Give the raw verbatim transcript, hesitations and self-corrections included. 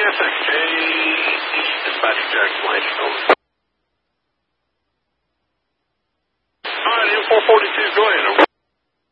S X J, dispatch Jackson Landing, over. All right, M four forty-two, go ahead, over.